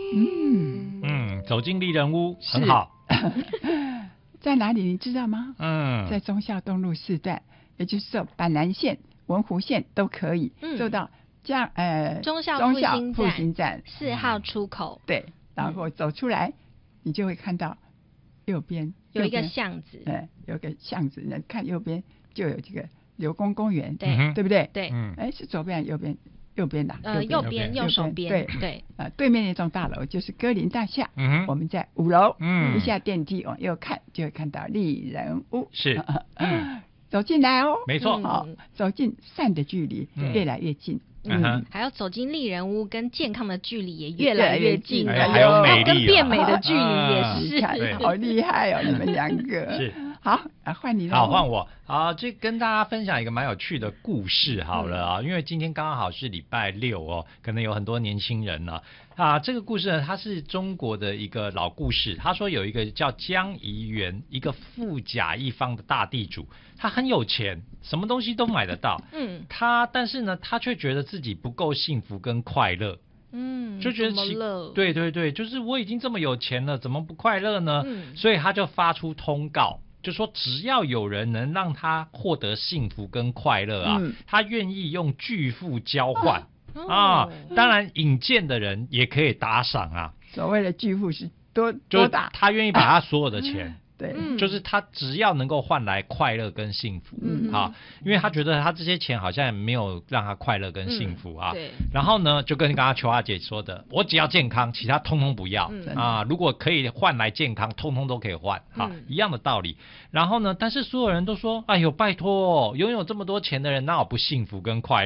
走进丽人屋很好。 在哪里你知道吗？在忠孝东路4段，也就是说板南线、文湖线都可以做到忠孝复兴站4号出口。 对，然后走出来，你就会看到右边有一个巷子， 有个巷子，看右边就有这个刘公公园， 对不对？ 对， 是左边右边？右边的， 右手边， 对，对面那栋大楼就是歌林大厦，我们在5楼，一下电梯往右看就会看到丽人屋， 是， 走进来哦， 没错， 走进散的距离越来越近， 还有走进丽人屋跟健康的距离也越来越近， 还有美丽， 跟变美的距离也是， 好厉害哦，你们两个是。 好，换你了。 好，换我。这跟大家分享一个蛮有趣的故事好了啊，因为今天刚好是礼拜6哦，可能有很多年轻人呢这个故事呢，它是中国的一个老故事。他说有一个叫江宜元，一个富甲一方的大地主，他很有钱，什么东西都买得到。但是呢，他却觉得自己不够幸福跟快乐。就觉得对，就是我已经这么有钱了，怎么不快乐呢？所以他就发出通告。就说只要有人能让他获得幸福跟快乐他愿意用巨富交换当然引荐的人也可以打赏所谓的巨富是多大？ 他愿意把他所有的钱对， 就是他只要能够换来快乐跟幸福因为他觉得他这些钱好像也没有让他快乐跟幸福对。 然后呢，就跟刚刚邱阿姐说的，我只要健康，其他通通不要如果可以换来健康，通通都可以换一样的道理。然后呢，但是所有人都说，哎呦，拜托拥有这么多钱的人哪有不幸福跟快乐？